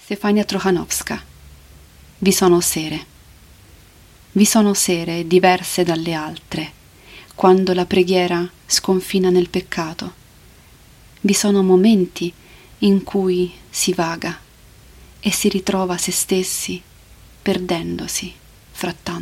Stefania Trochanowska. Vi sono sere. Vi sono sere diverse dalle altre, quando la preghiera sconfina nel peccato. Vi sono momenti in cui si vaga e si ritrova se stessi perdendosi fra tanto.